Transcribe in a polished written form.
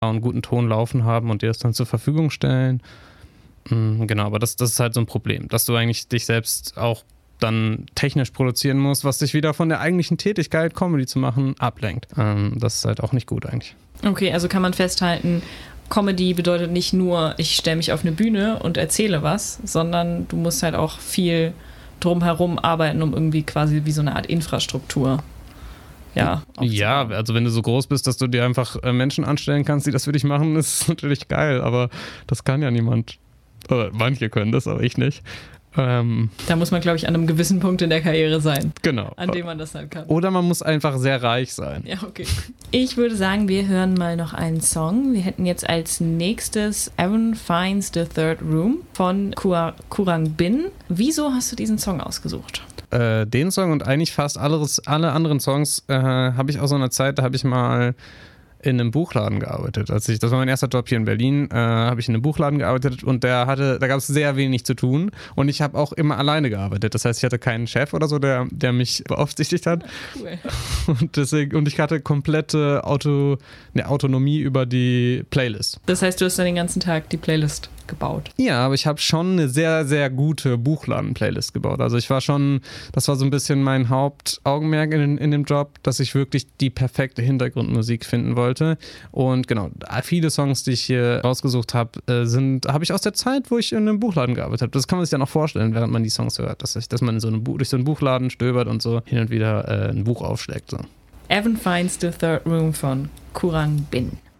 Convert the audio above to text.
einen guten Ton laufen haben und dir das dann zur Verfügung stellen. Genau, aber das ist halt so ein Problem, dass du eigentlich dich selbst auch dann technisch produzieren musst, was dich wieder von der eigentlichen Tätigkeit, Comedy zu machen, ablenkt. Das ist halt auch nicht gut eigentlich. Okay, also kann man festhalten, Comedy bedeutet nicht nur, ich stelle mich auf eine Bühne und erzähle was, sondern du musst halt auch viel drumherum arbeiten, um irgendwie quasi wie so eine Art Infrastruktur. Ja, also wenn du so groß bist, dass du dir einfach Menschen anstellen kannst, die das für dich machen, ist natürlich geil, aber das kann ja niemand. Oder manche können das, aber ich nicht. Da muss man, glaube ich, an einem gewissen Punkt in der Karriere sein. Genau. An dem man das halt kann. Oder man muss einfach sehr reich sein. Ja, okay. Ich würde sagen, wir hören mal noch einen Song. Wir hätten jetzt als nächstes Aaron Finds the Third Room von Khurang Bin. Wieso hast du diesen Song ausgesucht? Den Song und eigentlich fast alle anderen Songs habe ich aus so einer Zeit, da habe ich mal in einem Buchladen gearbeitet. Das war mein erster Job hier in Berlin, habe ich in einem Buchladen gearbeitet und da gab es sehr wenig zu tun und ich habe auch immer alleine gearbeitet. Das heißt, ich hatte keinen Chef oder so, der mich beaufsichtigt hat. Cool. Und ich hatte komplette Autonomie über die Playlist. Das heißt, du hast dann den ganzen Tag die Playlist gebaut? Ja, aber ich habe schon eine sehr, sehr gute Buchladen-Playlist gebaut. Also das war so ein bisschen mein Hauptaugenmerk in dem Job, dass ich wirklich die perfekte Hintergrundmusik finden wollte. Und genau, viele Songs, die ich hier rausgesucht habe, habe ich aus der Zeit, wo ich in einem Buchladen gearbeitet habe. Das kann man sich dann auch vorstellen, während man die Songs hört, dass man durch so einen Buchladen stöbert und so hin und wieder ein Buch aufschlägt. So. Aaron Finds the Third Room von Khurang Bin.